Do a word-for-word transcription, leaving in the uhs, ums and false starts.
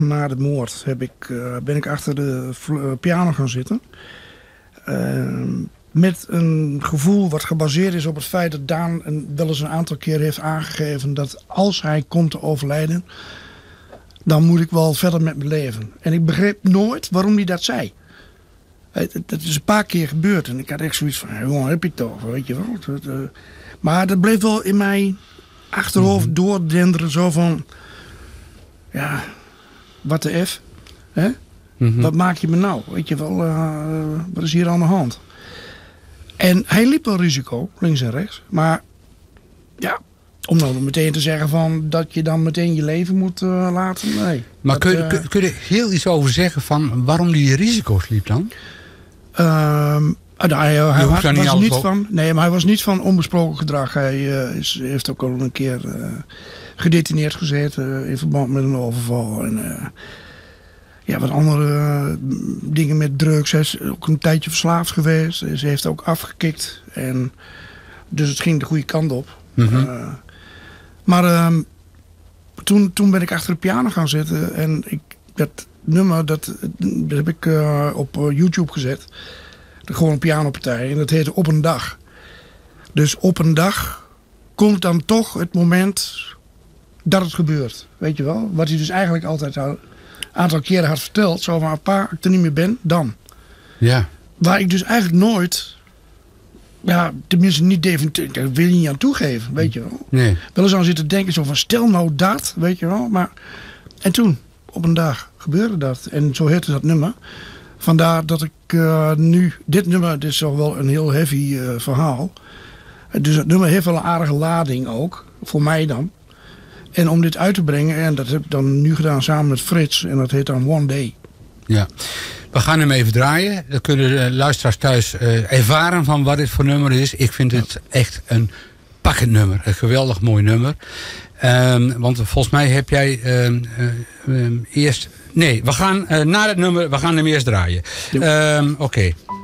Na de moord heb ik, uh, ben ik achter de uh, piano gaan zitten. Uh, met een gevoel wat gebaseerd is op het feit dat Daan een, wel eens een aantal keer heeft aangegeven... dat als hij komt te overlijden, dan moet ik wel verder met mijn leven. En ik begreep nooit waarom hij dat zei. Dat is een paar keer gebeurd. En ik had echt zoiets van, jongen, heb je het toch, weet je wel. Dat, uh, maar dat bleef wel in mijn achterhoofd mm-hmm. doordenderen. Zo van, ja, wat de F. Hè? Mm-hmm. Wat maak je me nou? Weet je wel, uh, wat is hier aan de hand? En hij liep wel risico, links en rechts. Maar ja, om dan meteen te zeggen van dat je dan meteen je leven moet uh, laten, nee. Maar dat, kun, je, uh, kun, kun je er heel iets over zeggen van waarom die risico's liep dan? Uh, nou, hij, hij was, niet was niet op. van, nee, maar hij was niet van onbesproken gedrag. Hij uh, is, heeft ook al een keer uh, gedetineerd gezeten uh, in verband met een overval. En uh, ja, wat andere uh, dingen met drugs. Hij is ook een tijdje verslaafd geweest. Ze heeft ook afgekikt. En dus het ging de goede kant op. Mm-hmm. Uh, maar uh, toen, toen ben ik achter de piano gaan zitten. En ik, dat nummer, dat, dat heb ik uh, op YouTube gezet. Gewoon een pianopartij. En dat heette Op een Dag. Dus op een dag komt dan toch het moment dat het gebeurt. Weet je wel? Wat hij dus eigenlijk altijd al een aantal keren had verteld. Zo van, pa, als ik er niet meer ben, dan. Ja. Waar ik dus eigenlijk nooit... Ja, tenminste niet definitief. Daar wil je niet aan toegeven, weet je wel. Nee. Wel eens aan zitten denken zo van, stel nou dat, weet je wel. Maar, en toen, op een dag, gebeurde dat. En zo heette dat nummer. Vandaar dat ik uh, nu... Dit nummer, dit is toch wel een heel heavy uh, verhaal. Dus het nummer heeft wel een aardige lading ook. Voor mij dan. En om dit uit te brengen, en dat heb ik dan nu gedaan samen met Frits. En dat heet dan One Day. Ja. We gaan hem even draaien. Dan kunnen de luisteraars thuis uh, ervaren van wat dit voor nummer is. Ik vind het echt een pakkend nummer. Een geweldig mooi nummer. Um, want volgens mij heb jij um, uh, um, eerst... Nee, we gaan uh, na het nummer, we gaan hem eerst draaien. Um, Oké. Okay.